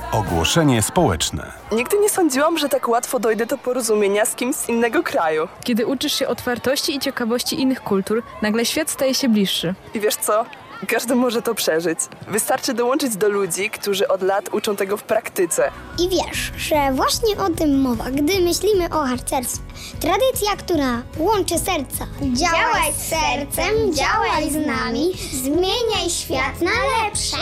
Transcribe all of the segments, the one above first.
Ogłoszenie społeczne. Nigdy nie sądziłam, że tak łatwo dojdę do porozumienia z kimś z innego kraju. Kiedy uczysz się otwartości i ciekawości innych kultur, nagle świat staje się bliższy. I wiesz co? Każdy może to przeżyć. Wystarczy dołączyć do ludzi, którzy od lat uczą tego w praktyce. I wiesz, że właśnie o tym mowa, gdy myślimy o harcerstwie. Tradycja, która łączy serca. Działaj z sercem, działaj z nami, zmieniaj świat na lepsze.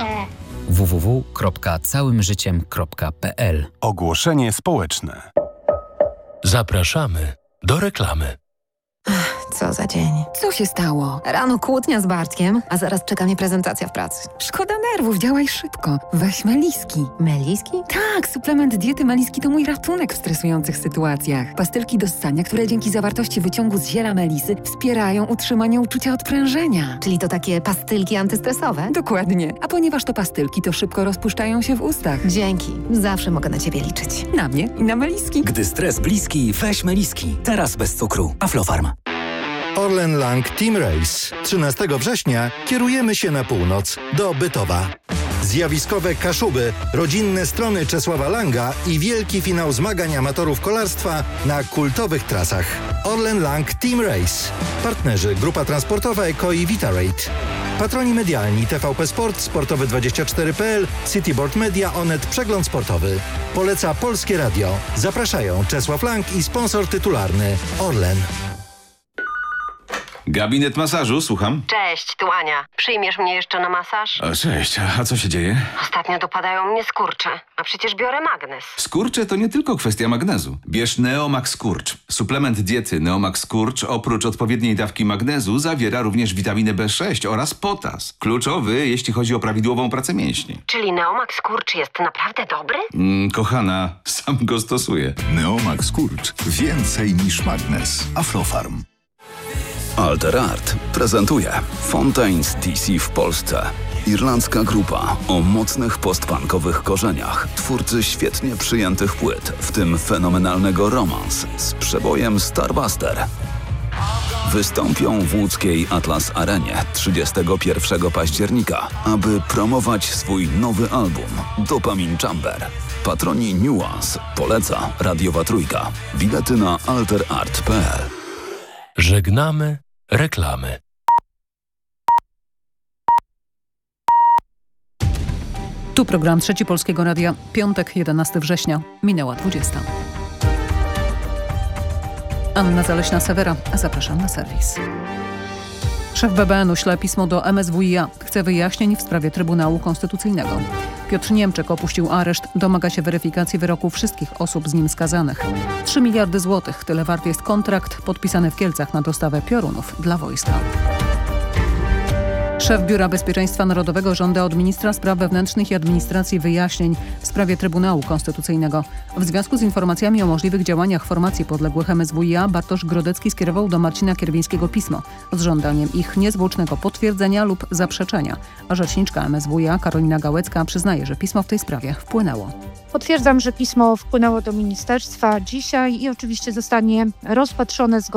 www.całymżyciem.pl. Ogłoszenie społeczne. Zapraszamy do reklamy. Co za dzień. Co się stało? Rano kłótnia z Bartkiem, a zaraz czeka mnie prezentacja w pracy. Szkoda nerwów, działaj szybko. Weź Meliski. Meliski? Tak, suplement diety Meliski to mój ratunek w stresujących sytuacjach. Pastylki do ssania, które dzięki zawartości wyciągu z ziela melisy wspierają utrzymanie uczucia odprężenia. Czyli to takie pastylki antystresowe? Dokładnie. A ponieważ to pastylki, to szybko rozpuszczają się w ustach. Dzięki. Zawsze mogę na ciebie liczyć. Na mnie i na Meliski. Gdy stres bliski, weź Meliski. Teraz bez cukru. Aflofarm. Orlen Lang Team Race. 13 września kierujemy się na północ, do Bytowa. Zjawiskowe Kaszuby, rodzinne strony Czesława Langa i wielki finał zmagań amatorów kolarstwa na kultowych trasach. Orlen Lang Team Race. Partnerzy Grupa Transportowa Eko i Vitarate. Patroni medialni TVP Sport, Sportowy24.pl, Cityboard Media, Onet, Przegląd Sportowy. Poleca Polskie Radio. Zapraszają Czesław Lang i sponsor tytularny Orlen. Gabinet masażu, słucham. Cześć, tu Ania. Przyjmiesz mnie jeszcze na masaż? Cześć, a co się dzieje? Ostatnio dopadają mnie skurcze, a przecież biorę magnes. Skurcze to nie tylko kwestia magnezu. Bierz Neomax Skurcz. Suplement diety Neomax Skurcz oprócz odpowiedniej dawki magnezu zawiera również witaminę B6 oraz potas. Kluczowy, jeśli chodzi o prawidłową pracę mięśni. Czyli Neomax Skurcz jest naprawdę dobry? Kochana, sam go stosuję. Neomax Skurcz. Więcej niż magnes. Aflofarm. Alter Art prezentuje Fontaines DC w Polsce. Irlandzka grupa o mocnych postpunkowych korzeniach, twórcy świetnie przyjętych płyt, w tym fenomenalnego Romance z przebojem Starbuster. Wystąpią w łódzkiej Atlas Arenie 31 października, aby promować swój nowy album Dopamine Chamber. Patroni Nuance poleca Radiowa Trójka. Bilety na alterart.pl. Żegnamy reklamy. Tu program Trzeci Polskiego Radia. Piątek, 11 września. Minęła 20. Anna Zaleśna-Sewera. Zapraszam na serwis. Szef BBN-u śle pismo do MSWiA. Chce wyjaśnień w sprawie Trybunału Konstytucyjnego. Piotr Niemczek opuścił areszt. Domaga się weryfikacji wyroku wszystkich osób z nim skazanych. 3 miliardy złotych. Tyle wart jest kontrakt podpisany w Kielcach na dostawę piorunów dla wojska. Szef Biura Bezpieczeństwa Narodowego żąda od ministra spraw wewnętrznych i administracji wyjaśnień w sprawie Trybunału Konstytucyjnego. W związku z informacjami o możliwych działaniach formacji podległych MSWiA Bartosz Grodecki skierował do Marcina Kierwińskiego pismo z żądaniem ich niezwłocznego potwierdzenia lub zaprzeczenia. A rzeczniczka MSWiA Karolina Gałecka przyznaje, że pismo w tej sprawie wpłynęło. Potwierdzam, że pismo wpłynęło do ministerstwa dzisiaj i oczywiście zostanie rozpatrzone zgodnie